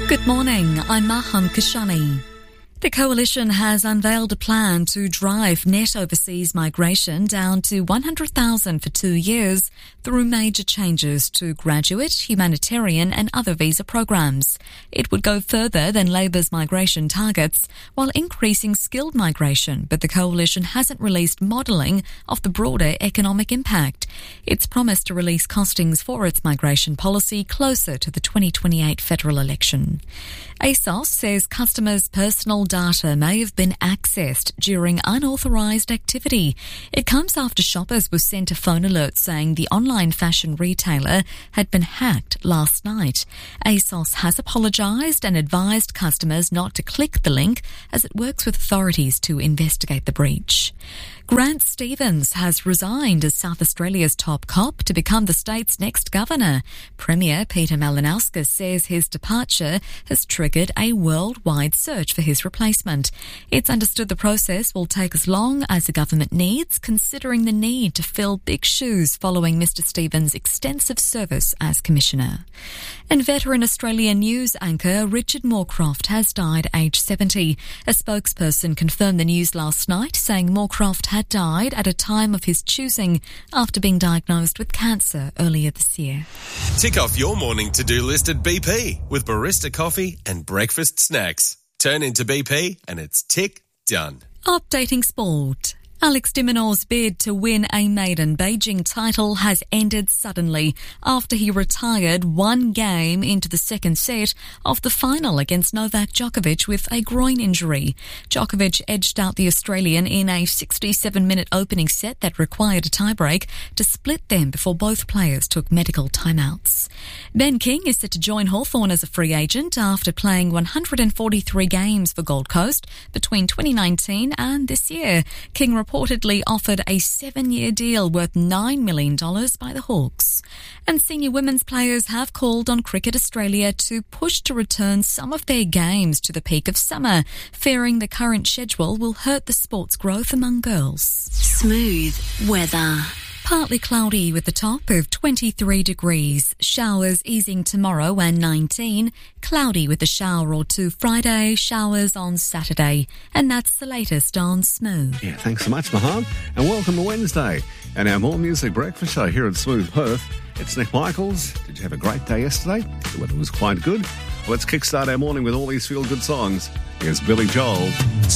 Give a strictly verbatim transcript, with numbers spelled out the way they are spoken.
Good morning, I'm Maham Kashani. The Coalition has unveiled a plan to drive net overseas migration down to one hundred thousand for two years through major changes to graduate, humanitarian and other visa programs. It would go further than Labor's migration targets while increasing skilled migration, but the Coalition hasn't released modelling of the broader economic impact. It's promised to release costings for its migration policy closer to the twenty twenty-eight federal election. ASOS says customers' personal data may have been accessed during unauthorised activity. It comes after shoppers were sent a phone alert saying the online fashion retailer had been hacked last night. ASOS has apologised and advised customers not to click the link as it works with authorities to investigate the breach. Grant Stevens has resigned as South Australia's top cop to become the state's next governor. Premier Peter Malinauskas says his departure has triggered a worldwide search for his replacement. It's understood the process will take as long as the government needs, considering the need to fill big shoes following Mr Stevens' extensive service as commissioner. And veteran Australian news anchor Richard Moorcroft has died aged seventy. A spokesperson confirmed the news last night, saying Moorcroft had died at a time of his choosing after being diagnosed with cancer earlier this year. Tick off your morning to-do list at B P with barista coffee and breakfast snacks. Turn into B P and it's tick done. Updating sport. Alex de Minaur's bid to win a maiden Beijing title has ended suddenly after he retired one game into the second set of the final against Novak Djokovic with a groin injury. Djokovic edged out the Australian in a sixty-seven minute opening set that required a tiebreak to split them before both players took medical timeouts. Ben King is set to join Hawthorn as a free agent after playing one hundred forty-three games for Gold Coast between twenty nineteen and this year. King reportedly offered a seven-year deal worth nine million dollars by the Hawks. And senior women's players have called on Cricket Australia to push to return some of their games to the peak of summer, fearing the current schedule will hurt the sport's growth among girls. Smooth weather. Partly cloudy with a top of twenty-three degrees. Showers easing tomorrow and nineteen. Cloudy with a shower or two Friday. Showers on Saturday. And that's the latest on Smooth. Yeah, thanks so much, Maham. And welcome to Wednesday and our More Music Breakfast Show here at Smooth Perth. It's Nick Michaels. Did you have a great day yesterday? The weather was quite good. Let's kickstart our morning with all these feel-good songs. Here's Billy Joel.